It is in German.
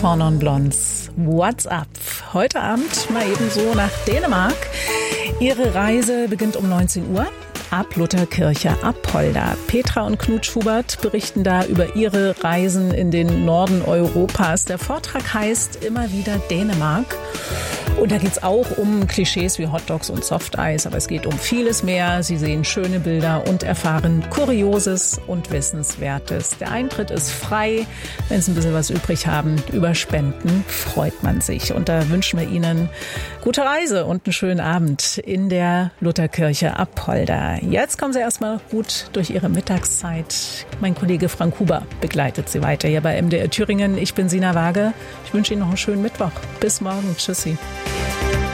Four Non Blondes. What's up? Heute Abend mal eben so nach Dänemark. Ihre Reise beginnt um 19 Uhr. Ab Lutherkirche, Apolda. Petra und Knut Schubert berichten da über ihre Reisen in den Norden Europas. Der Vortrag heißt immer wieder Dänemark. Und da geht's auch um Klischees wie Hotdogs und Softeis, aber es geht um vieles mehr. Sie sehen schöne Bilder und erfahren Kurioses und Wissenswertes. Der Eintritt ist frei. Wenn Sie ein bisschen was übrig haben, über Spenden freut man sich. Und da wünschen wir Ihnen gute Reise und einen schönen Abend in der Lutherkirche Apolda. Jetzt kommen Sie erstmal gut durch Ihre Mittagszeit. Mein Kollege Frank Huber begleitet Sie weiter hier bei MDR Thüringen. Ich bin Sina Waage. Ich wünsche Ihnen noch einen schönen Mittwoch. Bis morgen. Tschüssi.